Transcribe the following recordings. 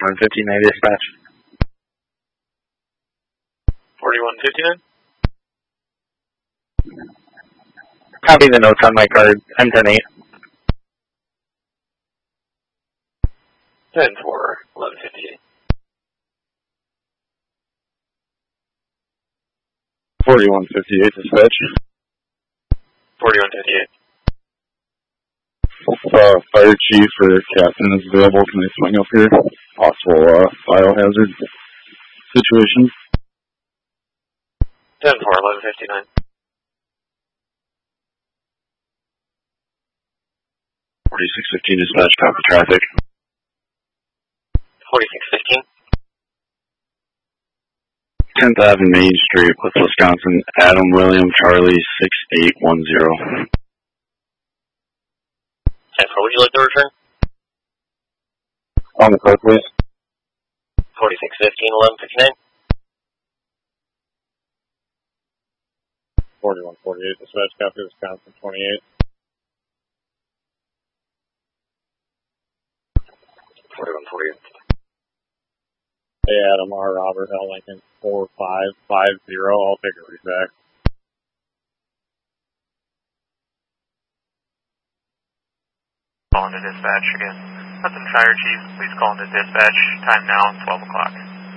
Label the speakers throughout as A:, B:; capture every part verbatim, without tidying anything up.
A: forty-one fifty-nine dispatch.
B: forty-one fifty-nine?
A: Copy the notes on my card. I'm ten eight.
B: ten four, eleven fifty-eight.
C: forty-one fifty-eight dispatch.
B: forty-one fifty-eight.
C: Uh, fire chief or captain is available. Can they swing up here? Possible uh, biohazard situation.
B: ten four, eleven fifty-nine.
C: forty-six fifteen dispatch, copy traffic.
B: forty-six fifteen.
C: tenth Avenue Main Street, Cliff, Wisconsin. Adam William Charlie six eight one zero.
B: ten four, would you like to return?
C: On the code, please.
B: forty-six fifteen, eleven fifty-nine.
D: forty-one forty-eight dispatch, copy Wisconsin twenty-eight.
B: forty-one forty-eight.
D: Hey Adam, R. Robert L. Lincoln four five five zero. I'll take a read back.
E: Calling to dispatch again. Hudson Fire Chief, please call into dispatch. Time now, twelve o'clock.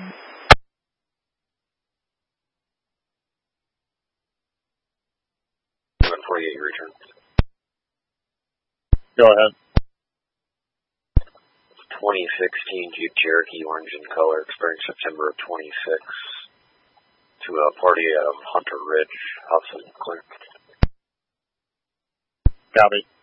B: eleven forty-eight, return.
D: Go ahead.
B: twenty sixteen Jeep Cherokee, orange in color, expiring September of twenty-six. To a party at Hunter Ridge, Hudson, clear.
D: Copy.